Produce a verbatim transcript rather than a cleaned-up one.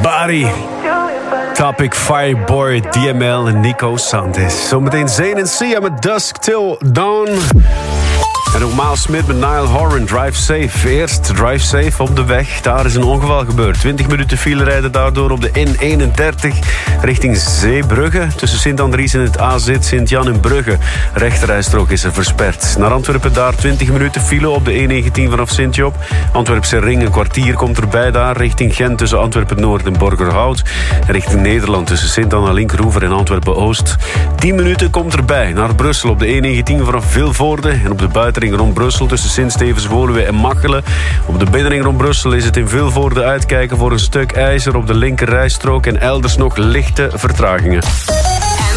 Body. Topic Fireboy, D M L en Nico Santis. Zometeen Zayn en Sia met Dusk Till Dawn. En ook Miles Smith met Niall Horan, Drive Safe. Eerst Drive Safe op de weg. Daar is een ongeval gebeurd. twintig minuten file rijden daardoor op de N eenendertig richting Zeebrugge. Tussen Sint-Andries en het A Z Sint-Jan en Brugge. Rechterrijstrook is er versperd. Naar Antwerpen daar twintig minuten file op de E negentien vanaf Sint-Job. Antwerpse Ring een kwartier komt erbij daar. Richting Gent tussen Antwerpen-Noord en Borgerhout. En richting Nederland tussen Sint-Anna-Linkeroever en Antwerpen-Oost. tien minuten komt erbij. Naar Brussel op de E negentien vanaf Vilvoorde. En op de buitenring rond Brussel tussen Sint-Stevens-Woluwe en Machelen. Op de binnenring rond Brussel is het in Vilvoorde uitkijken voor een stuk ijzer op de linkerrijstrook en elders nog lichte vertragingen.